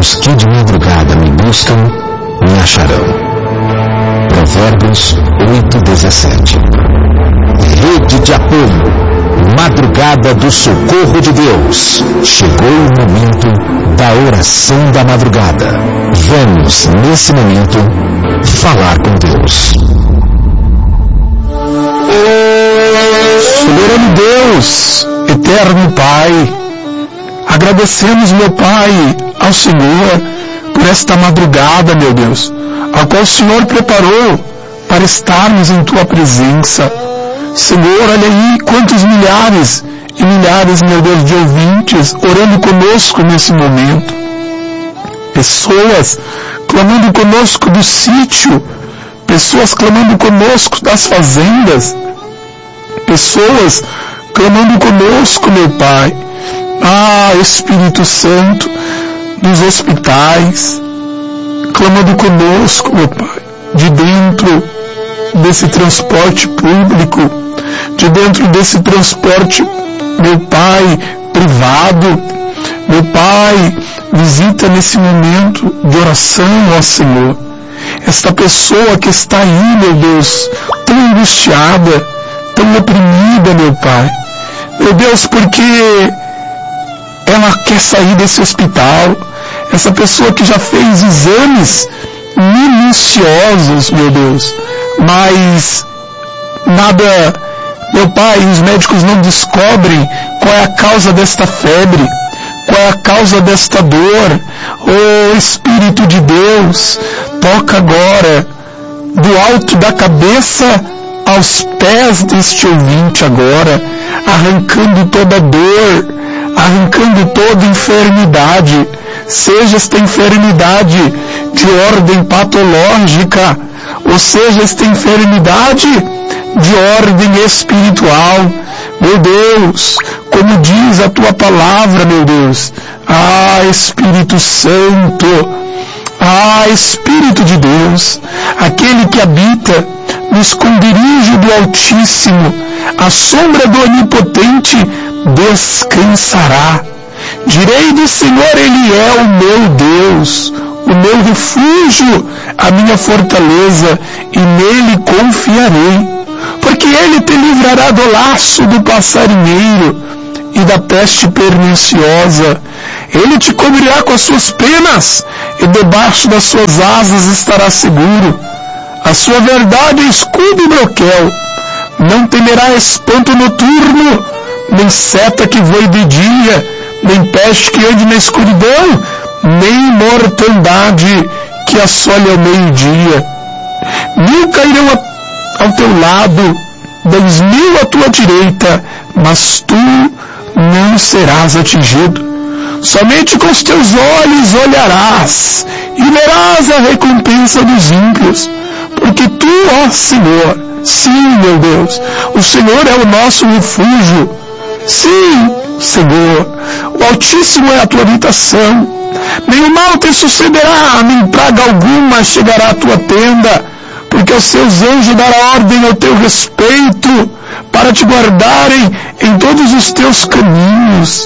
Os que de madrugada me buscam, me acharão. Provérbios 8:17. Rede de apoio, madrugada do socorro de Deus. Chegou o momento da oração da madrugada. Vamos, nesse momento, falar com Deus. Soberano Deus, eterno Pai, agradecemos, meu Pai, ao Senhor por esta madrugada, meu Deus, a qual o Senhor preparou para estarmos em Tua presença. Senhor, olha aí quantos milhares e milhares, meu Deus, de ouvintes orando conosco nesse momento. Pessoas clamando conosco do sítio, pessoas clamando conosco das fazendas, pessoas clamando conosco, meu Pai. Espírito Santo, dos hospitais, clamando conosco, meu Pai, de dentro desse transporte público, de dentro desse transporte, meu Pai, privado. Meu Pai, visita nesse momento de oração, ó Senhor, esta pessoa que está aí, meu Deus, tão angustiada, tão oprimida, meu Pai. Meu Deus, porque ela quer sair desse hospital, essa pessoa que já fez exames minuciosos, meu Deus, mas nada, meu Pai, os médicos não descobrem qual é a causa desta febre, qual é a causa desta dor. Espírito de Deus, toca agora, do alto da cabeça aos pés deste ouvinte agora, arrancando toda dor, arrancando toda enfermidade, seja esta enfermidade de ordem patológica, ou seja esta enfermidade de ordem espiritual. Meu Deus, como diz a Tua palavra, meu Deus, Espírito Santo, Espírito de Deus, aquele que habita no esconderijo do Altíssimo, à sombra do Onipotente descansará. Direi do Senhor, Ele é o meu Deus, o meu refúgio, a minha fortaleza, e nele confiarei, porque Ele te livrará do laço do passarinheiro e da peste perniciosa. Ele te cobrirá com as suas penas, e debaixo das suas asas estará seguro. A sua verdade é escudo e broquel. Não temerá espanto noturno, nem seta que voe de dia, nem peste que ande na escuridão, nem mortandade que assole ao meio-dia. 1000 cairão ao teu lado, 10.000 à tua direita, mas tu não serás atingido. Somente com os teus olhos olharás e verás a recompensa dos ímpios, porque tu, ó Senhor, sim, meu Deus, o Senhor é o nosso refúgio. Sim, Senhor, o Altíssimo é a tua habitação. Nenhum mal te sucederá, nem praga alguma chegará à tua tenda, porque aos seus anjos dará ordem ao teu respeito, para te guardarem em todos os teus caminhos.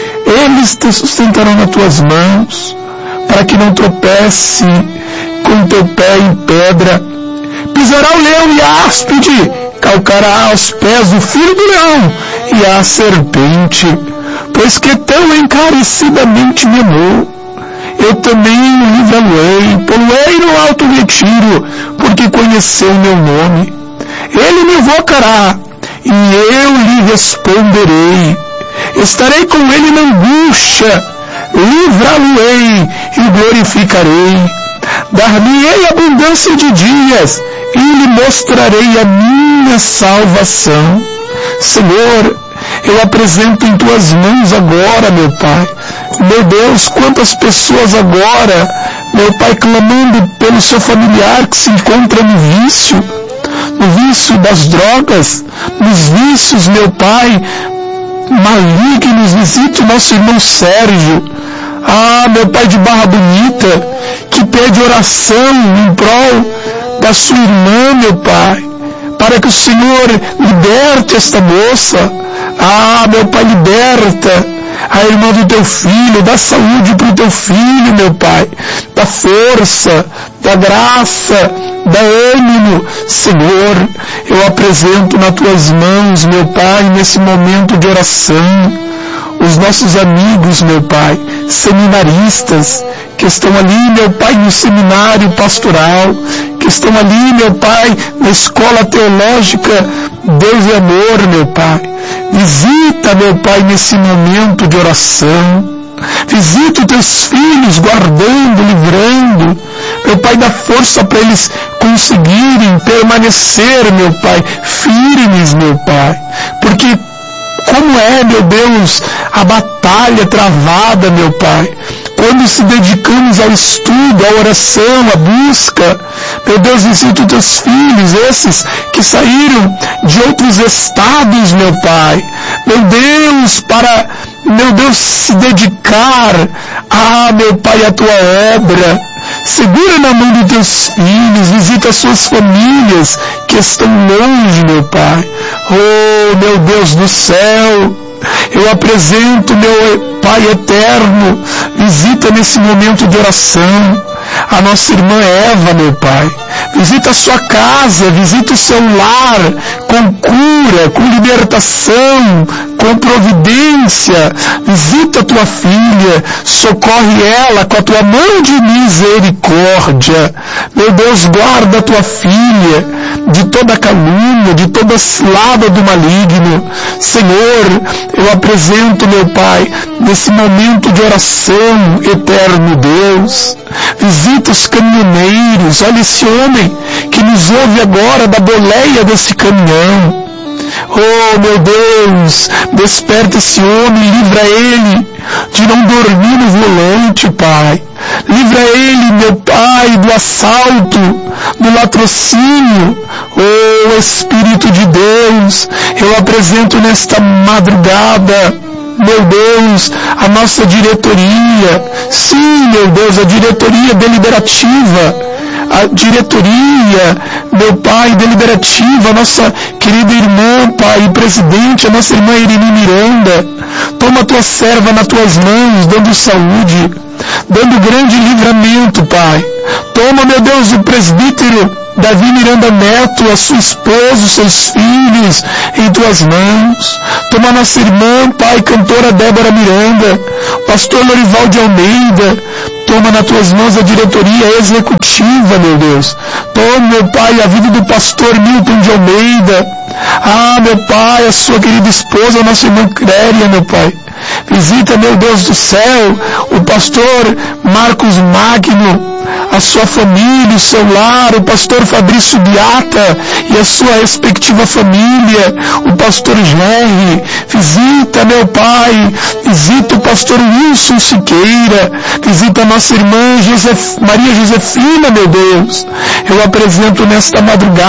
Eles te sustentarão nas tuas mãos, para que não tropece com teu pé em pedra. Pisará o leão e a áspide, calcará aos pés o filho do leão e a serpente. Pois que tão encarecidamente me amou, eu também o livrarei, poluei no alto retiro, porque conheceu o meu nome. Ele me invocará, e eu lhe responderei. Estarei com ele na angústia, livrá-lo-ei e glorificarei. Dar-lhe-ei abundância de dias, e lhe mostrarei a minha salvação. Senhor, eu apresento em tuas mãos agora, meu Pai. Meu Deus, quantas pessoas agora, meu Pai, clamando pelo seu familiar que se encontra no vício das drogas, nos vícios, meu Pai, malignos. Visite o nosso irmão Sérgio, meu Pai de Barra Bonita, que pede oração em prol da sua irmã, meu Pai, para que o Senhor liberte esta moça. Meu Pai, liberta a irmã do teu filho, dá saúde para o teu filho, meu Pai, dá força, dá graça, dá ânimo. Senhor, eu apresento nas tuas mãos, meu Pai, nesse momento de oração, os nossos amigos, meu Pai, seminaristas, que estão ali, meu Pai, no seminário pastoral, que estão ali, meu Pai, na escola teológica Deus e Amor, meu Pai. Visita, meu Pai, nesse momento de oração. Visita os teus filhos, guardando, livrando. Meu Pai, dá força para eles conseguirem permanecer, meu Pai, firmes, meu Pai. Porque como é, meu Deus, a batalha travada, meu Pai, quando se dedicamos ao estudo, à oração, à busca. Meu Deus, visita os teus filhos, esses que saíram de outros estados, meu Pai. Meu Deus, para, meu Deus, se dedicar meu Pai, a tua obra. Segura na mão dos teus filhos, visita as suas famílias que estão longe, meu Pai. Oh, meu Deus do céu, eu apresento, meu Pai eterno, visita nesse momento de oração a nossa irmã Eva, meu Pai. Visita a sua casa, visita o seu lar, com cura, com libertação, com providência. Visita a tua filha, socorre ela com a tua mão de misericórdia. Meu Deus, guarda a tua filha de toda calúnia, de toda cilada do maligno. Senhor, eu apresento, meu Pai, nesse momento de oração, eterno Deus, visita os caminhoneiros. Olha esse homem que nos ouve agora da boleia desse caminhão. Oh, meu Deus, desperta esse homem, livra ele de não dormir no volante, Pai. Livra ele, meu Pai, do assalto, do latrocínio. Oh, Espírito de Deus, eu apresento nesta madrugada, meu Deus, a nossa diretoria. Sim, meu Deus, a diretoria deliberativa. A diretoria, meu Pai, deliberativa, a nossa querida irmã, Pai, presidente, a nossa irmã Irene Miranda. Toma a tua serva nas tuas mãos, dando saúde, dando grande livramento, Pai. Toma, meu Deus, o presbítero Davi Miranda Neto, a sua esposa, os seus filhos, em tuas mãos. Toma a nossa irmã, Pai, cantora Débora Miranda, pastor Lorival de Almeida. Toma nas tuas mãos a diretoria executiva, meu Deus. Toma, meu Pai, a vida do pastor Milton de Almeida. Meu Pai, a sua querida esposa, a nossa irmã Cléria, meu Pai. Visita, meu Deus do céu, o pastor Marcos Magno, a sua família, o seu lar, o pastor Fabrício Biata e a sua respectiva família, o pastor Jerry. Visita, meu Pai, visita o pastor Wilson Siqueira, visita a nossa irmã Maria Josefina, meu Deus. Eu apresento nesta madrugada